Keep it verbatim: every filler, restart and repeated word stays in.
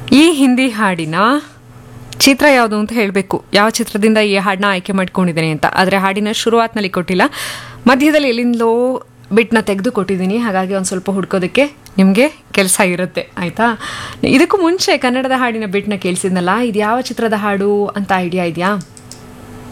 ಈ ಹಿಂದಿ ಹಾಡಿನ ಚಿತ್ರ ಯಾವುದು ಅಂತ ಹೇಳಬೇಕು. ಯಾವ ಚಿತ್ರದಿಂದ ಈ ಹಾಡನ್ನ ಆಯ್ಕೆ ಮಾಡ್ಕೊಂಡಿದ್ದೀನಿ ಅಂತ. ಆದರೆ ಹಾಡಿನ ಶುರುವಾತ್ನಲ್ಲಿ ಕೊಟ್ಟಿಲ್ಲ, ಮಧ್ಯದಲ್ಲಿ ಎಲ್ಲಿಂದಲೋ ಬಿಟ್ನ ತೆಗೆದು ಕೊಟ್ಟಿದ್ದೀನಿ. ಹಾಗಾಗಿ ಒಂದು ಸ್ವಲ್ಪ ಹುಡ್ಕೋದಕ್ಕೆ ನಿಮಗೆ ಕೆಲಸ ಇರುತ್ತೆ, ಆಯಿತಾ. ಇದಕ್ಕೂ ಮುಂಚೆ ಕನ್ನಡದ ಹಾಡಿನ ಬಿಟ್ನ ಕೇಳಿಸಿದ್ನಲ್ಲ, ಇದು ಯಾವ ಚಿತ್ರದ ಹಾಡು ಅಂತ ಐಡಿಯಾ ಇದೆಯಾ?